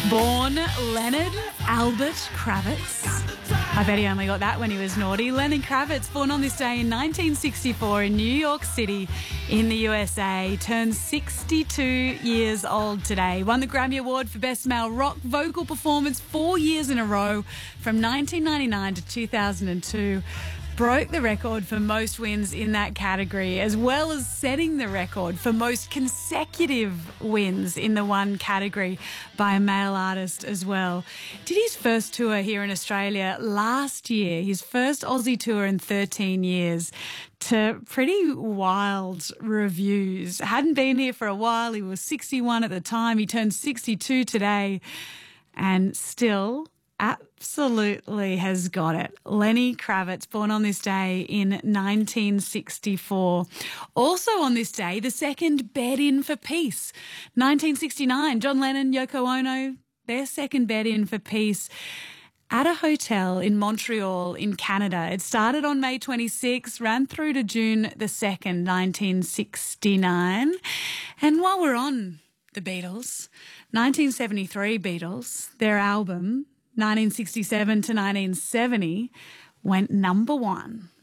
Born Leonard Albert Kravitz. I bet he only got that when he was naughty. Lenny Kravitz, born on this day in 1964 in New York City in the USA, turns 62 years old today. Won the Grammy Award for Best Male Rock Vocal Performance 4 years in a row from 1999 to 2002. Broke the record for most wins in that category, as well as setting the record for most consecutive wins in the one category by a male artist as well. Did his first tour here in Australia last year, his first Aussie tour in 13 years, to pretty wild reviews. Hadn't been here for a while. He was 61 at the time. He turned 62 today and still absolutely has got it. Lenny Kravitz, born on this day in 1964. Also on this day, the second bed-in for peace. 1969, John Lennon, Yoko Ono, their second bed-in for peace at a hotel in Montreal in Canada. It started on May 26, ran through to June the 2nd, 1969. And while we're on the Beatles, 1973 Beatles, their album 1967 to 1970 went number one.